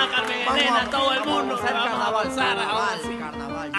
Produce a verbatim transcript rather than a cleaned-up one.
Carmen Elena, todo el mundo. Vamos a Vamos a avanzar carnaval, ahora sí. carnaval.